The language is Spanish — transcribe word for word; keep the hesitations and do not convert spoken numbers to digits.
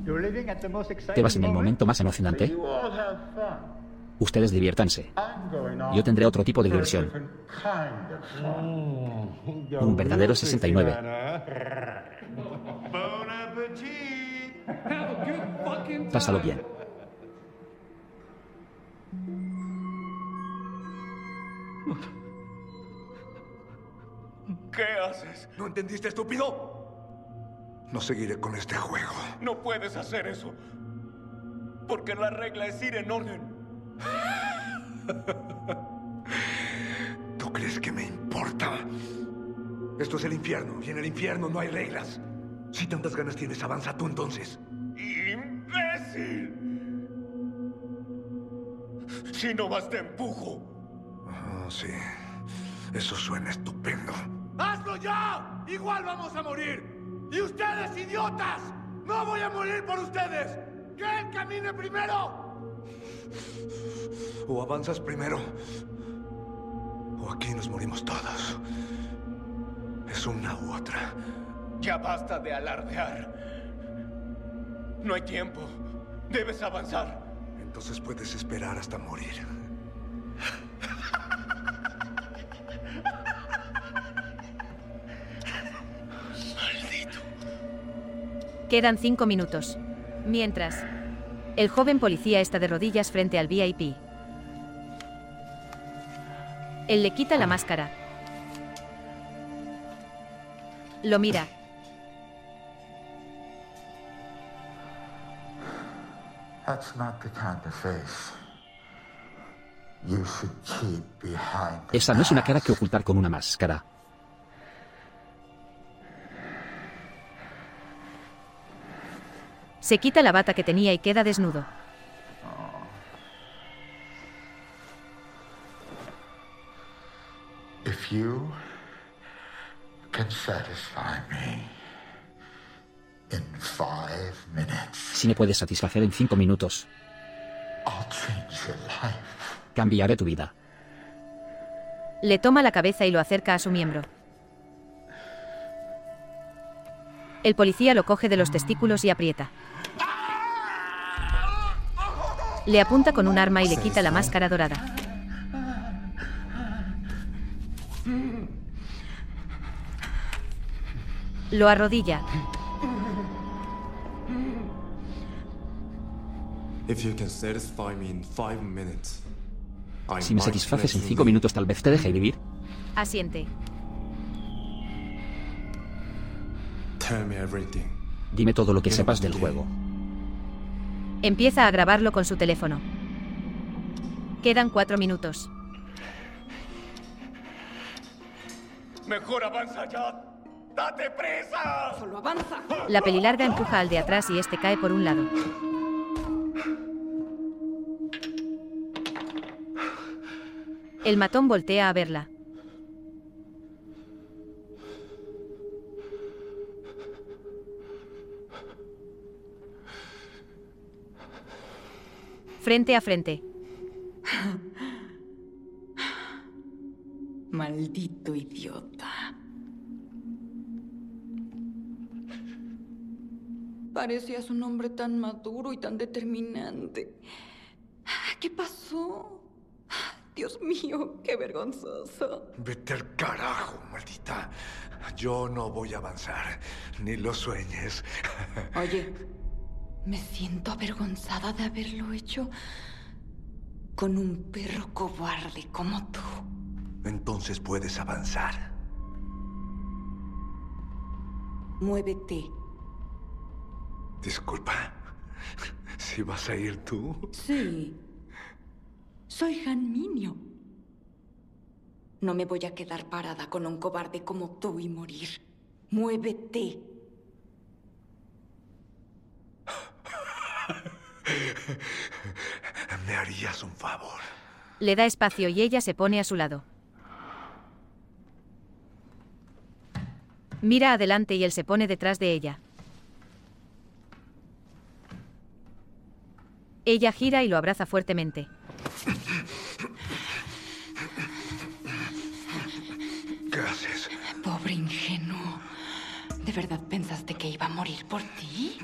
¿Te vas en el momento más emocionante? Ustedes diviértanse. Yo tendré otro tipo de diversión. Un verdadero sesenta y nueve. Pásalo bien. ¿Qué haces? ¿No entendiste, estúpido? No seguiré con este juego. No puedes hacer eso. Porque la regla es ir en orden. ¿Tú crees que me importa? Esto es el infierno, y en el infierno no hay reglas. Si tantas ganas tienes, avanza tú entonces. ¡Imbécil! Si no vas, te empujo. Ah, sí. Eso suena estupendo. ¡Hazlo ya! ¡Igual vamos a morir! ¡Y ustedes, idiotas! ¡No voy a morir por ustedes! ¡Que él camine primero! O avanzas primero, o aquí nos morimos todos. Es una u otra. Ya basta de alardear. No hay tiempo. Debes avanzar. Entonces puedes esperar hasta morir. Maldito. Quedan cinco minutos. Mientras, el joven policía está de rodillas frente al V I P. Él le quita la máscara. Lo mira. Esa no es una cara que ocultar con una máscara. Se quita la bata que tenía y queda desnudo. If you can satisfy me in five minutes, Si me puedes satisfacer en cinco minutos, I'll change your life. cambiaré tu vida. Le toma la cabeza y lo acerca a su miembro. El policía lo coge de los testículos y aprieta. Le apunta con un arma y le quita la máscara dorada. Lo arrodilla. Si me satisfaces en cinco minutos, tal vez te deje vivir. Asiente. Dime todo lo que sepas del juego. Empieza a grabarlo con su teléfono. Quedan cuatro minutos. Mejor avanza ya. ¡Date prisa! ¡Solo avanza! La pelilarga empuja al de atrás y este cae por un lado. El matón voltea a verla. Frente a frente. Maldito idiota. Parecías un hombre tan maduro y tan determinante. ¿Qué pasó? Dios mío, qué vergonzoso. Vete al carajo, maldita. Yo no voy a avanzar. Ni lo sueñes. Oye, me siento avergonzada de haberlo hecho con un perro cobarde como tú. Entonces puedes avanzar. Muévete. Disculpa. ¿Si vas a ir tú? Sí. Soy Han Minio. No me voy a quedar parada con un cobarde como tú y morir. Muévete. ¿Me harías un favor? Le da espacio y ella se pone a su lado. Mira adelante y él se pone detrás de ella. Ella gira y lo abraza fuertemente. ¿Qué haces? Pobre ingenuo. ¿De verdad pensaste que iba a morir por ti?